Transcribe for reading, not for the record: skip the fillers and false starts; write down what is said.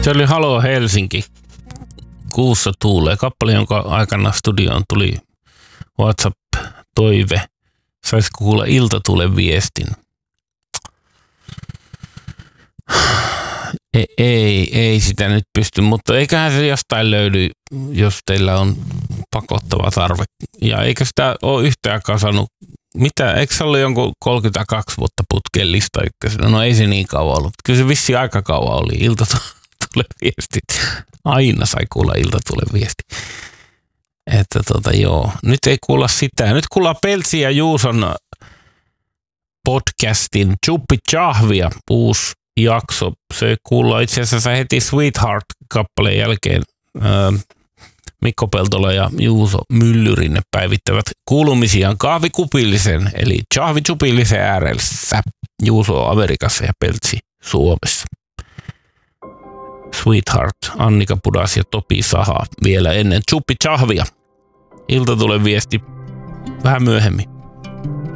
Se oli Halo Helsinki. Kuussa tuulee. Kappale, jonka aikana studioon tuli WhatsApp-toive. Saisiko kuulla Iltatuulen viestin? Ei sitä nyt pysty, mutta eiköhän se jostain löydy, jos teillä on pakottava tarve. Ja eikö sitä ole yhtään kasannut? Mitä? Eikö se ollut jonkun 32 vuotta putkeen lista ykkösenä? No ei se niin kauan ollut. Kyllä se vissiin aika kauan oli. Iltatuulen viestit. Aina sai kuulla Iltatuulen viesti. Että joo. Nyt ei kuulla sitä. Nyt kuullaan Peltsin ja Juuson podcastin Chuppi Chahvia. Uusi jakso. Se kuullaan itse asiassa heti Sweetheart-kappaleen jälkeen. Mikko Peltola ja Juuso Myllyrinne päivittävät kuulumisiaan kahvikupillisen eli chahvichupillisen ääressä. Juuso on Amerikassa ja Peltsi Suomessa. Sweetheart, Annika Pudas ja Topi Saha vielä ennen Chuppi Chahvia. Iltatuulen viesti vähän myöhemmin.